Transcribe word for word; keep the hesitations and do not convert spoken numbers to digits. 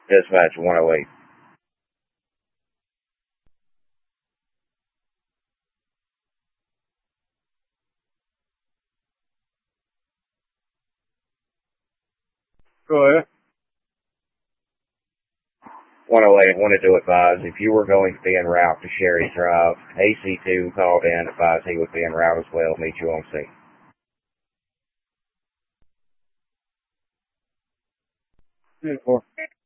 Dispatch one oh eight. Go ahead. one oh eight, wanted to advise if you were going to be en route to Sherry Drive, A C two called in, advised he would be en route as well, meet you on scene. ten four.